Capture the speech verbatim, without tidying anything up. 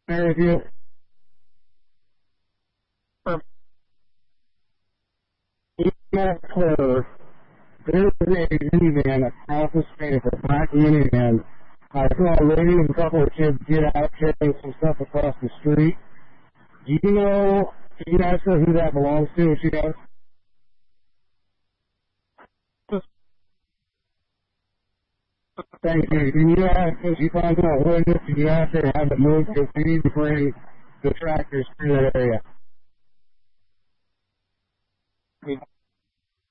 There you email her. There's a minivan across the street, a black minivan. I saw a lady and a couple of kids get out carrying some stuff across the street. Do you know, can you ask her who that belongs to if she does? Thank you. Can you ask if she finds out what it is? Can you ask her to have it moved because we need to bring the tractors through that area?